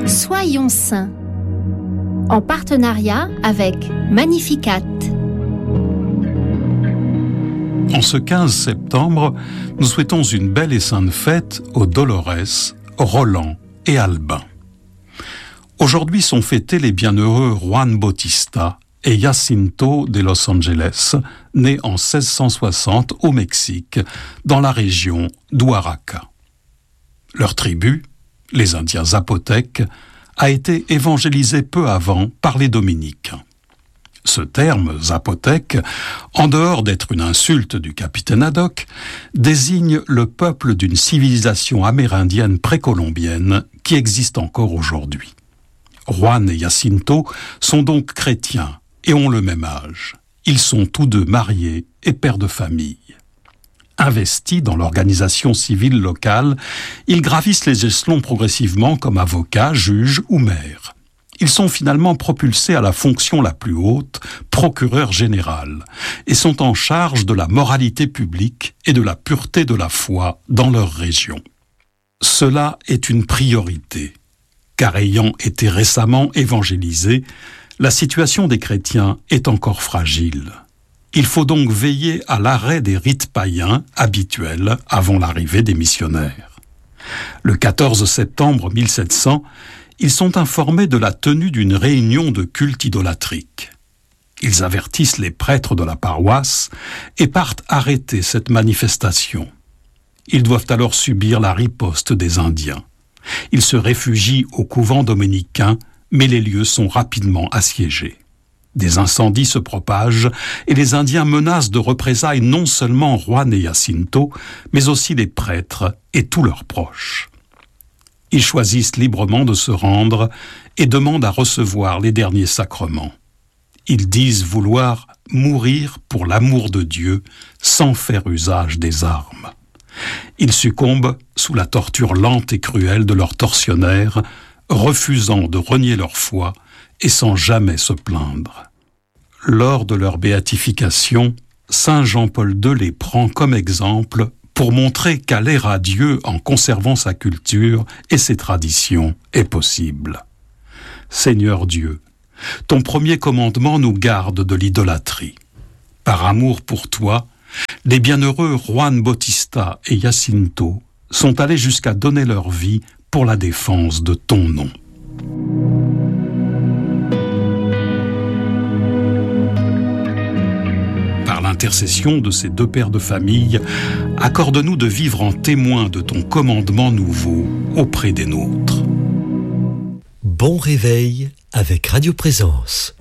Soyons saints, en partenariat avec Magnificat. En ce 15 septembre, nous souhaitons une belle et sainte fête aux Dolores, Roland et Albin. Aujourd'hui sont fêtés les bienheureux Juan Bautista et Jacinto de Los Angeles, nés en 1660 au Mexique, dans la région d'Oaxaca. Leur tribu, les Indiens Zapotèques, a été évangélisée peu avant par les dominicains. Ce terme, zapotèque, en dehors d'être une insulte du capitaine Haddock, désigne le peuple d'une civilisation amérindienne précolombienne qui existe encore aujourd'hui. Juan et Jacinto sont donc chrétiens et ont le même âge. Ils sont tous deux mariés et pères de famille. Investis dans l'organisation civile locale, ils gravissent les échelons progressivement comme avocats, juges ou maires. Ils sont finalement propulsés à la fonction la plus haute, procureur général, et sont en charge de la moralité publique et de la pureté de la foi dans leur région. Cela est une priorité, car ayant été récemment évangélisés, la situation des chrétiens est encore fragile. Il faut donc veiller à l'arrêt des rites païens habituels avant l'arrivée des missionnaires. Le 14 septembre 1700, ils sont informés de la tenue d'une réunion de culte idolâtrique. Ils avertissent les prêtres de la paroisse et partent arrêter cette manifestation. Ils doivent alors subir la riposte des Indiens. Ils se réfugient au couvent dominicain, mais les lieux sont rapidement assiégés. Des incendies se propagent et les Indiens menacent de représailles non seulement Juan et Jacinto, mais aussi les prêtres et tous leurs proches. Ils choisissent librement de se rendre et demandent à recevoir les derniers sacrements. Ils disent vouloir mourir pour l'amour de Dieu sans faire usage des armes. Ils succombent sous la torture lente et cruelle de leurs tortionnaires, refusant de renier leur foi et sans jamais se plaindre. Lors de leur béatification, Saint Jean-Paul II les prend comme exemple pour montrer qu'aller à Dieu en conservant sa culture et ses traditions est possible. Seigneur Dieu, ton premier commandement nous garde de l'idolâtrie. Par amour pour toi, les bienheureux Juan Bautista et Jacinto sont allés jusqu'à donner leur vie pour la défense de ton nom. Par l'intercession de ces deux pères de famille, accorde-nous de vivre en témoin de ton commandement nouveau auprès des nôtres. Bon réveil avec Radio Présence.